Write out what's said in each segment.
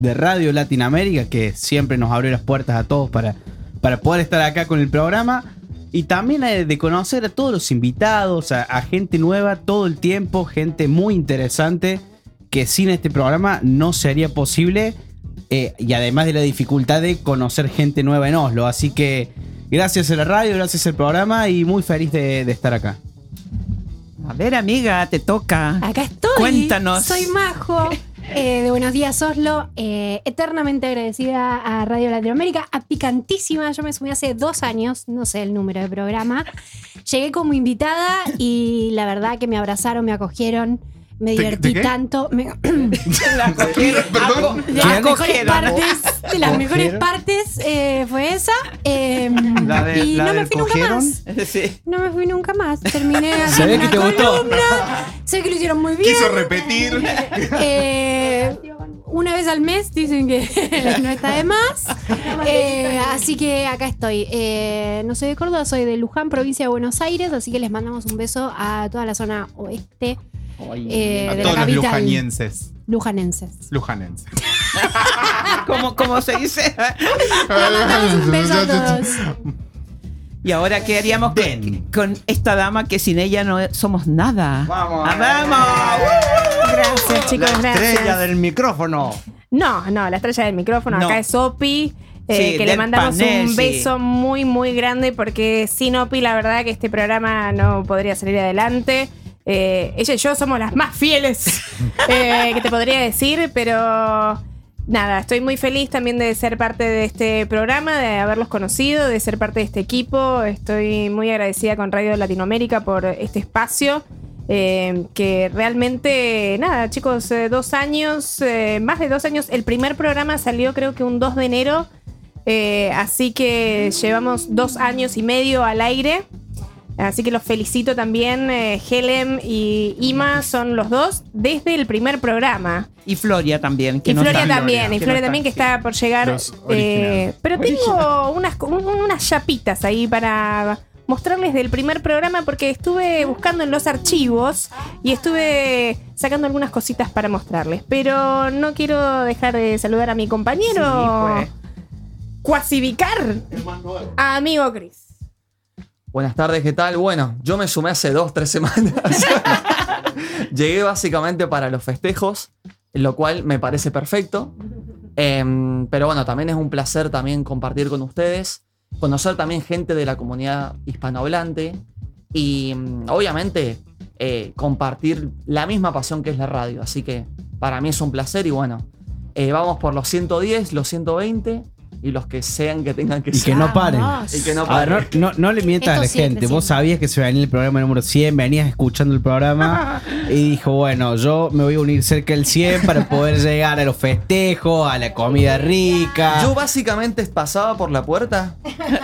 de Radio Latinoamérica, que siempre nos abrió las puertas a todos para poder estar acá con el programa. Y también de conocer a todos los invitados, a gente nueva todo el tiempo, gente muy interesante, que sin este programa no sería posible. Y además de la dificultad de conocer gente nueva en Oslo. Así que gracias a la radio, gracias al programa y muy feliz de estar acá. A ver, amiga, te toca. Acá estoy. Cuéntanos. Soy Majo, de Buenos Días Oslo. Eternamente agradecida a Radio Latinoamérica, a Picantísima. Yo me sumí hace 2 años, no sé el número de programa. Llegué como invitada y la verdad que me abrazaron, me acogieron. Me divertí tanto. La cogieron. Perdón. De las mejores partes fue esa. Y no me fui nunca más. Sí. No me fui nunca más. Terminé Se ve haciendo que te una gustó. columna. Sé que lo hicieron muy bien. Quiso repetir. Una vez al mes dicen que no está de más. Así que acá estoy. No soy de Córdoba, soy de Luján, provincia de Buenos Aires. Así que les mandamos un beso a toda la zona oeste. A De la todos los capital. lujanienses. Lujanenses. Lujanenses. ¿Cómo se dice? Mandamos un beso a todos. Y ahora, ¿qué haríamos con esta dama que sin ella no somos nada? ¡Vamos! Gracias, chicos, La estrella gracias. del micrófono. No, la estrella del micrófono No. acá es Opi. Sí, que le del mandamos panel, un beso muy, muy grande porque sin Opi la verdad que este programa no podría salir adelante. Ella y yo somos las más fieles que te podría decir, pero nada, estoy muy feliz también de ser parte de este programa, de haberlos conocido, de ser parte de este equipo. Estoy muy agradecida con Radio Latinoamérica por este espacio. Que realmente, nada, chicos, 2 años, más de 2 años. El primer programa salió creo que un 2 de enero, así que llevamos 2 años y medio al aire. Así que los felicito también. Helem y Ima son los dos desde el primer programa. Y Floria también. Y Floria está. también, Que no está. que está por llegar. Los originales. Pero tengo unas chapitas ahí para mostrarles del primer programa porque estuve buscando en los archivos y estuve sacando algunas cositas para mostrarles. Pero no quiero dejar de saludar a mi compañero Cuasivicar, a amigo Chris. Buenas tardes, ¿qué tal? Bueno, yo me sumé hace 2-3 semanas. Llegué básicamente para los festejos, lo cual me parece perfecto. Pero bueno, también es un placer también compartir con ustedes, conocer también gente de la comunidad hispanohablante y obviamente compartir la misma pasión que es la radio. Así que para mí es un placer y bueno, vamos por los 110, los 120... y los que sean que tengan que Y ser. que no paren. Vamos. Y que no A ver, paren. no le mientas a la Esto siempre, gente. Vos siempre. sabías que se venía el programa número 100, venías escuchando el programa y dijo, bueno, yo me voy a unir cerca del 100 para poder llegar a los festejos, a la comida rica. Yo básicamente pasaba por la puerta,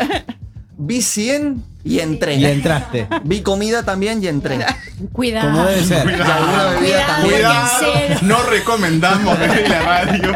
vi 100 y entré. Y entraste. Vi comida también y entré. Cuidado. Como debe ser. Y alguna bebida Cuidado. también. Cuidado. No recomendamos desde la radio.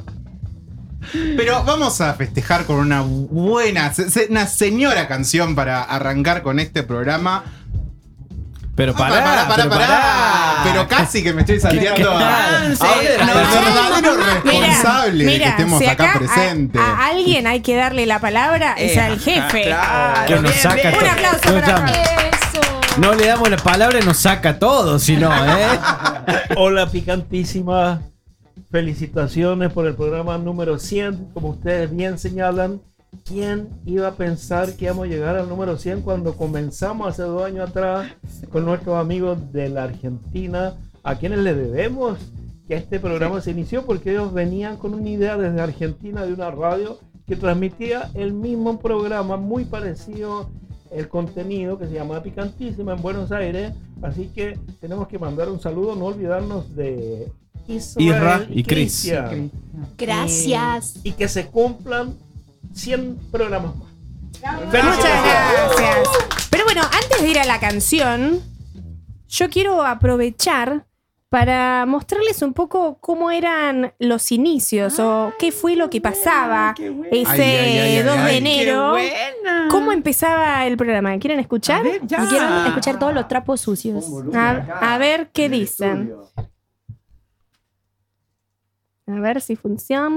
Pero vamos a festejar con una buena, una señora canción para arrancar con este programa. Pero pará. Pero casi que me estoy salteando a Sí, verdadero responsable de que estemos si acá presentes. A alguien hay que darle la palabra, es al jefe. Claro, Que nos bien, saca bien. Un aplauso Escuchame. para Eso. No le damos la palabra y nos saca todo, si no, Hola, picantísima. Felicitaciones por el programa número 100. Como ustedes bien señalan, ¿quién iba a pensar que íbamos a llegar al número 100 cuando comenzamos hace 2 años atrás con nuestros amigos de la Argentina, a quienes le debemos que este programa se inició porque ellos venían con una idea desde Argentina de una radio que transmitía el mismo programa, muy parecido el contenido, que se llama Picantísima en Buenos Aires. Así que tenemos que mandar un saludo, no olvidarnos de Isra y Chris. Cristian. Gracias. Y que se cumplan 100 programas más. Muchas gracias. Pero bueno, antes de ir a la canción, yo quiero aprovechar para mostrarles un poco cómo eran los inicios o qué fue lo que pasaba ese 2 de enero. ¿Cómo empezaba el programa? ¿Quieren escuchar? A ver, ya. Quiero escuchar todos los trapos sucios. A ver qué dicen. A ver si funciona.